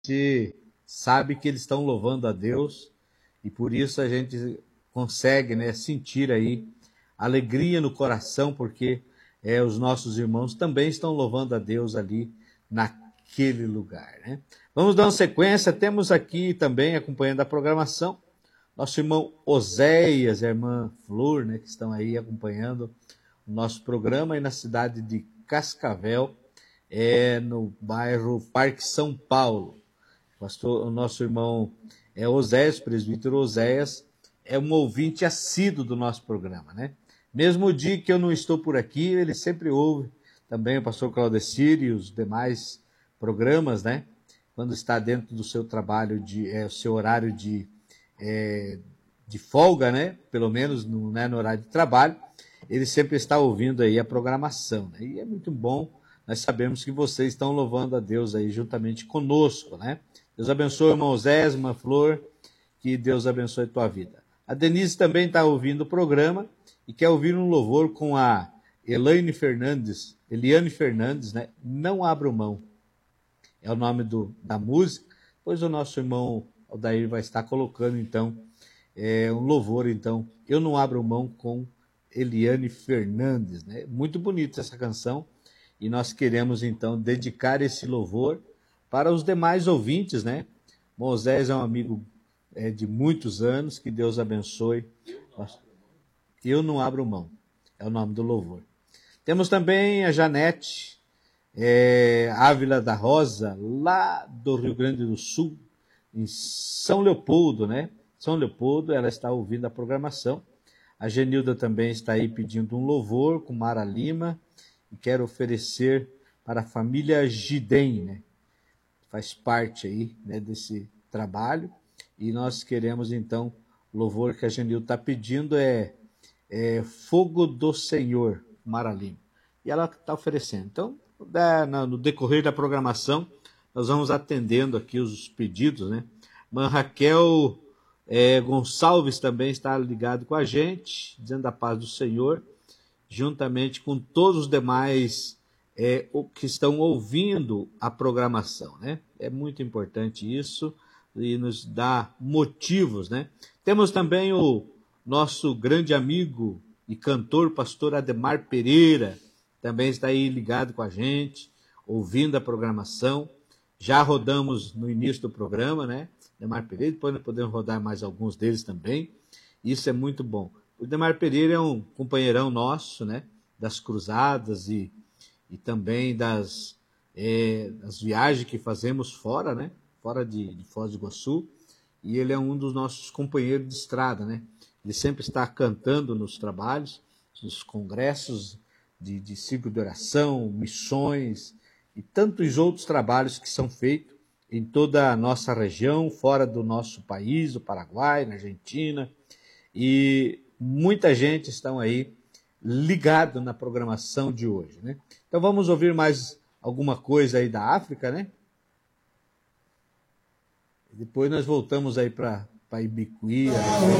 gente sabe que eles estão louvando a Deus e por isso a gente consegue, né, sentir aí alegria no coração, porque os nossos irmãos também estão louvando a Deus ali naquele lugar, né? Vamos dar uma sequência, temos aqui também, acompanhando a programação, nosso irmão Oséias e a irmã Flor, né, que estão aí acompanhando o nosso programa aí na cidade de Cascavel, no bairro Parque São Paulo. O nosso irmão Oséias, presbítero Oséias, é um ouvinte assíduo do nosso programa, né? Mesmo o dia que eu não estou por aqui, ele sempre ouve também o pastor Claudecir e os demais programas, né? Quando está dentro do seu trabalho, o seu horário de folga, né? Pelo menos no horário de trabalho, ele sempre está ouvindo aí a programação, né? E é muito bom, nós sabemos que vocês estão louvando a Deus aí juntamente conosco, né? Deus abençoe o irmão Zé, irmã Flor, que Deus abençoe a tua vida. A Denise também está ouvindo o programa e quer ouvir um louvor com a Eliane Fernandes, né? Não abro mão. É o nome da música, pois o nosso irmão Aldair vai estar colocando, então, um louvor, então, Eu Não Abro Mão com Eliane Fernandes, né? Muito bonita essa canção e nós queremos, então, dedicar esse louvor para os demais ouvintes, né? Moisés é um amigo de muitos anos, que Deus abençoe. Eu Não Abro Mão, é o nome do louvor. Temos também a Janete Ávila da Rosa, lá do Rio Grande do Sul, em São Leopoldo, né? São Leopoldo, ela está ouvindo a programação. A Genilda também está aí pedindo um louvor com Mara Lima e quer oferecer para a família Gidem, né? Faz parte aí, né, desse trabalho. E nós queremos, então, o louvor que a Genilda está pedindo é Fogo do Senhor, Mara Lima. E ela está oferecendo. Então, no decorrer da programação, nós vamos atendendo aqui os pedidos, né? Mãe Raquel Gonçalves também está ligado com a gente, dizendo a paz do Senhor, juntamente com todos os demais que estão ouvindo a programação, né? É muito importante isso e nos dá motivos, né? Temos também o nosso grande amigo e cantor, pastor Ademar Pereira, também está aí ligado com a gente, ouvindo a programação. Já rodamos no início do programa, né? Ademar Pereira, depois nós podemos rodar mais alguns deles também. Isso é muito bom. O Ademar Pereira é um companheirão nosso, né? Das cruzadas e também das viagens que fazemos fora, né? Fora de Foz do Iguaçu. E ele é um dos nossos companheiros de estrada, né? Ele sempre está cantando nos trabalhos, nos congressos de círculo de oração, missões e tantos outros trabalhos que são feitos em toda a nossa região, fora do nosso país, o Paraguai, na Argentina. E muita gente está aí ligado na programação de hoje, né? Então vamos ouvir mais alguma coisa aí da África, né? Depois nós voltamos aí para Ibicuí,